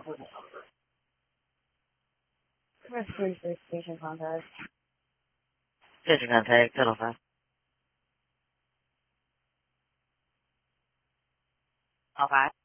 Press 3 for station contact. Station contact, total 5. Okay.